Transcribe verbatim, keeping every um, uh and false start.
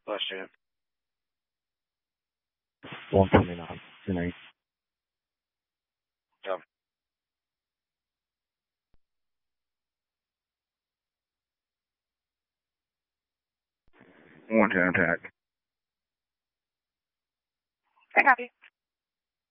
Bless you. one twenty-nine tonight. Yeah. One ten attack. I copy.